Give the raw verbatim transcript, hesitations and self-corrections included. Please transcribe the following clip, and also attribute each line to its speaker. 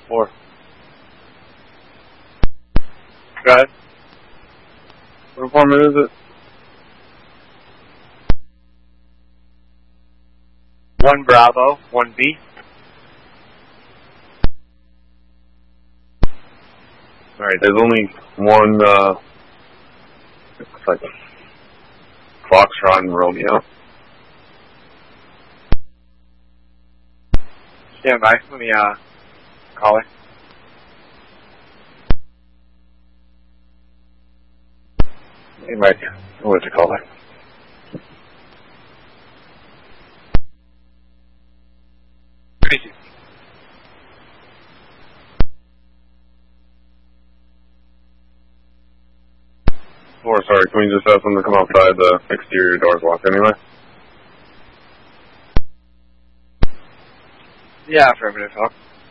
Speaker 1: Four. Go ahead. What apartment is it? One Bravo, one B. Alright, there's only one, uh, it's like a Foxtrot and Romeo. Stand by, let me, uh, call it. Hey, Mike, what'd you call it? Crazy. Four, sorry, can we just have someone come outside, the exterior doors locked anyway? Yeah, affirmative, Hawk.